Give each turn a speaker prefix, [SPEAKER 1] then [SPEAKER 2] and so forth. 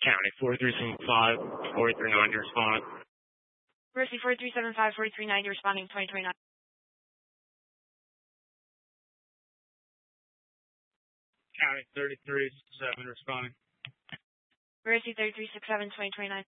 [SPEAKER 1] County 4375, 439, you're responding.
[SPEAKER 2] Mercy 4375, 439, you're responding 2029.
[SPEAKER 1] County 3367, responding.
[SPEAKER 2] Mercy 3367, 2029.